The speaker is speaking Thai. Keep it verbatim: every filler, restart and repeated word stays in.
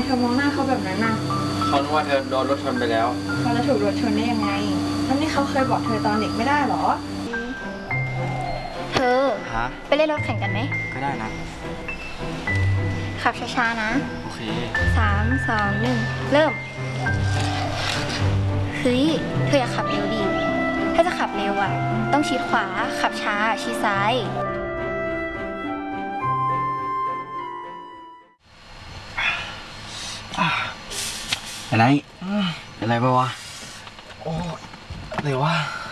เธอมองหน้าเขาแบบนั้นน่ะเขาคิดว่าเธอโดนรถชนไปแล้วเขาจะถูกรถชนได้ยังไงแล้วนี่เขาเคยบอกเธอตอนเด็กไม่ได้หรอเธอฮะไปเล่นรถแข่งกันไหมก็ได้นะขับช้าๆนะโอเคสามสองหนึ่งเริ่มเฮ้ยเธออย่าขับเร็วดิถ้าจะขับเร็วอ่ะต้องชิดขวาขับช้าชิดซ้ายอะไรอะไรปะวะโอ้อะไรวะ